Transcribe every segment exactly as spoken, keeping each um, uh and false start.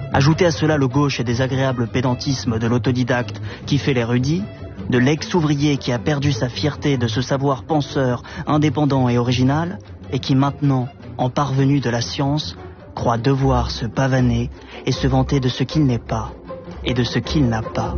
Ajoutez à cela le gauche et désagréable pédantisme de l'autodidacte qui fait l'érudit, de l'ex-ouvrier qui a perdu sa fierté de se savoir penseur, indépendant et original, et qui maintenant, en parvenu de la science, croit devoir se pavaner et se vanter de ce qu'il n'est pas et de ce qu'il n'a pas.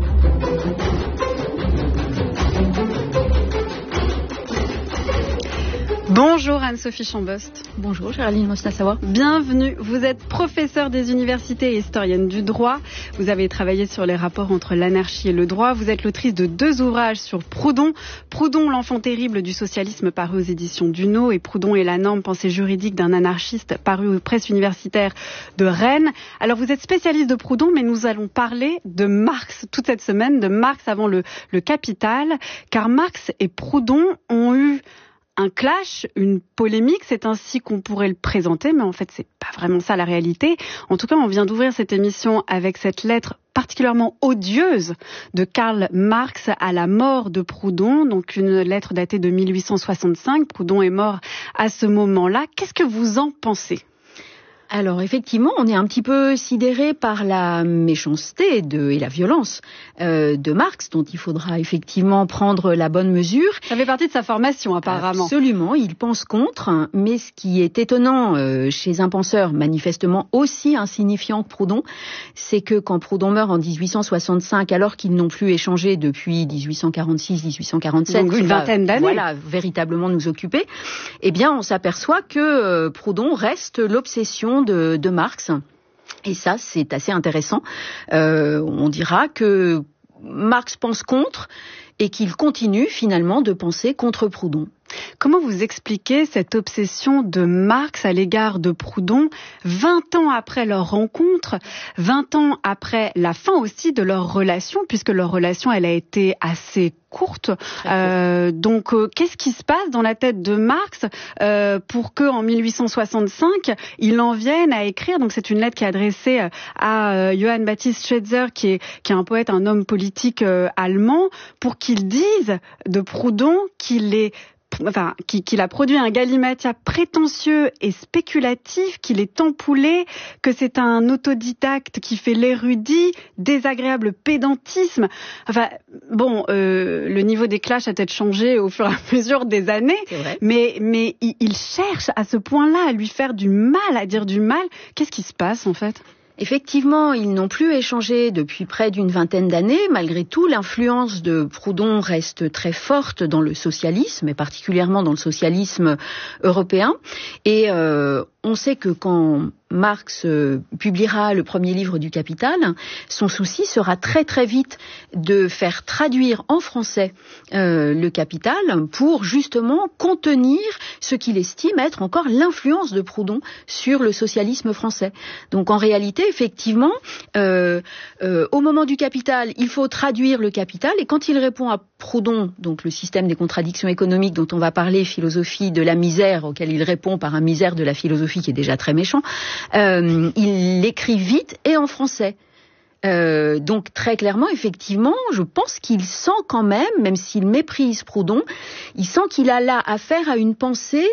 Bonjour Anne-Sophie Chambost. Bonjour Géraldine Mosna-Savoie. Bienvenue. Vous êtes professeure des universités et historienne du droit. Vous avez travaillé sur les rapports entre l'anarchie et le droit. Vous êtes l'autrice de deux ouvrages sur Proudhon. Proudhon, l'enfant terrible du socialisme, paru aux éditions Duno, et Proudhon et la norme, pensée juridique d'un anarchiste, paru aux presses universitaires de Rennes. Alors vous êtes spécialiste de Proudhon, mais nous allons parler de Marx toute cette semaine, de Marx avant le, le Capital, car Marx et Proudhon ont eu un clash, une polémique, c'est ainsi qu'on pourrait le présenter, mais en fait c'est pas vraiment ça la réalité. En tout cas, on vient d'ouvrir cette émission avec cette lettre particulièrement odieuse de Karl Marx à la mort de Proudhon, donc une lettre datée de mille huit cent soixante-cinq. Proudhon est mort à ce moment-là. Qu'est-ce que vous en pensez ? Alors effectivement, on est un petit peu sidéré par la méchanceté de, et la violence euh, de Marx, dont il faudra effectivement prendre la bonne mesure. Ça fait partie de sa formation apparemment. Absolument, il pense contre, mais ce qui est étonnant euh, chez un penseur manifestement aussi insignifiant que Proudhon, c'est que quand Proudhon meurt en dix-huit cent soixante-cinq, alors qu'ils n'ont plus échangé depuis dix-huit cent quarante-six dix-huit cent quarante-sept, donc une vingtaine d'années, voilà, véritablement nous occuper, eh bien on s'aperçoit que euh, Proudhon reste l'obsession De, de Marx. Et ça, c'est assez intéressant. Euh, on dira que Marx pense contre et qu'il continue finalement de penser contre Proudhon. Comment vous expliquez cette obsession de Marx à l'égard de Proudhon, vingt ans après leur rencontre, vingt ans après la fin aussi de leur relation, puisque leur relation, elle a été assez courte. Euh, donc, euh, qu'est-ce qui se passe dans la tête de Marx euh, pour que, en mille huit cent soixante-cinq, il en vienne à écrire. Donc, c'est une lettre qui est adressée à euh, Johann Baptist Schweitzer, qui est qui est un poète, un homme politique euh, allemand, pour qu'il dise de Proudhon qu'il est Enfin, qu'il a produit un galimatia prétentieux et spéculatif, qu'il est empoulé, que c'est un autodidacte qui fait l'érudit, désagréable pédantisme. Enfin, bon, euh, le niveau des clashs a peut-être changé au fur et à mesure des années, mais mais il, il cherche à ce point-là à lui faire du mal, à dire du mal. Qu'est-ce qui se passe en fait ? Effectivement, ils n'ont plus échangé depuis près d'une vingtaine d'années. Malgré tout, l'influence de Proudhon reste très forte dans le socialisme, et particulièrement dans le socialisme européen. Et euh, on sait que quand Marx euh, publiera le premier livre du Capital, son souci sera très très vite de faire traduire en français euh, le Capital pour justement contenir ce qu'il estime être encore l'influence de Proudhon sur le socialisme français. Donc en réalité, effectivement, euh, euh, au moment du Capital, il faut traduire le Capital, et quand il répond à Proudhon, donc le système des contradictions économiques dont on va parler, philosophie de la misère, auquel il répond par un misère de la philosophie qui est déjà très méchant, euh, il l'écrit vite et en français. Euh, donc très clairement, effectivement, je pense qu'il sent quand même, même s'il méprise Proudhon, il sent qu'il a là affaire à une pensée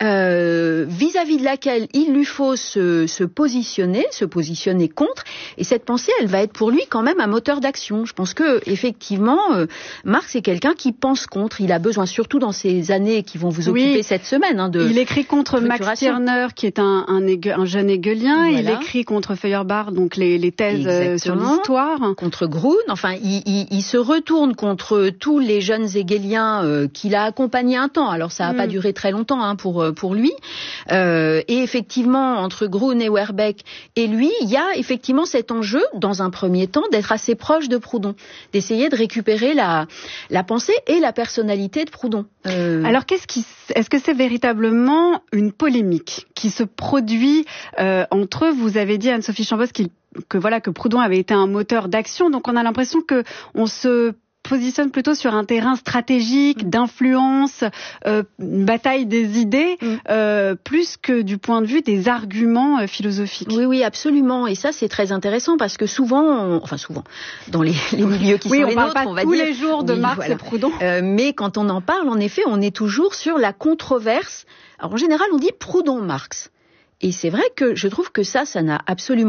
euh, vis-à-vis de laquelle il lui faut se, se positionner, se positionner contre. Et cette pensée, elle va être pour lui quand même un moteur d'action. Je pense que effectivement, euh, Marx est quelqu'un qui pense contre. Il a besoin, surtout dans ces années qui vont vous occuper oui, cette semaine, hein, de. Il écrit contre Max Stirner, qui est un, un, un jeune hegelien. Voilà. Il écrit contre Feuerbach, donc les, les thèses euh, sur l'histoire. Contre Grun, enfin, il, il, il se retourne contre tous les jeunes hegeliens euh, qu'il a accompagnés un temps. Alors, ça n'a mm. pas duré très longtemps hein, pour pour lui. Euh, et effectivement, entre Grun et Werbeck et lui, il y a effectivement cet enjeu, dans un premier temps, d'être assez proche de Proudhon, d'essayer de récupérer la la pensée et la personnalité de Proudhon. Euh... Alors, qu'est-ce qui, est-ce que c'est véritablement une polémique qui se produit euh, entre eux ? Vous avez dit, Anne-Sophie Chambost, qu'il que voilà que Proudhon avait été un moteur d'action, donc on a l'impression que on se positionne plutôt sur un terrain stratégique, d'influence, euh, une bataille des idées, mm. euh, plus que du point de vue des arguments euh, philosophiques. Oui, oui, absolument. Et ça, c'est très intéressant parce que souvent, on... enfin souvent, dans les, les milieux qui oui, sont on les parle nôtres, pas on va tous dire... les jours de oui, Marx voilà. et Proudhon. Euh, mais quand on en parle, en effet, on est toujours sur la controverse. Alors en général, on dit Proudhon-Marx. Et c'est vrai que je trouve que ça, ça n'a absolument